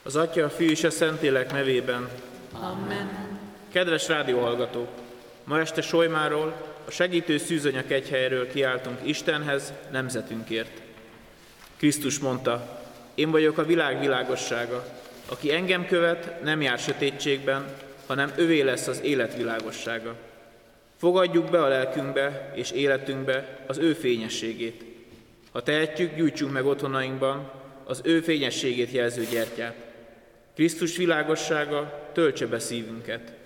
Az Atya, a Fiú és a Szentlélek nevében. Amen. Kedves rádióhallgatók! Ma este Solymáról, a segítő szűzanya kegyhelyről kiáltunk Istenhez, nemzetünkért. Krisztus mondta: én vagyok a világ világossága. Aki engem követ, nem jár sötétségben, hanem övé lesz az élet világossága. Fogadjuk be a lelkünkbe és életünkbe az ő fényességét. Ha tehetjük, gyújtsunk meg otthonainkban az ő fényességét jelző gyertyát. Krisztus világossága töltse be szívünket.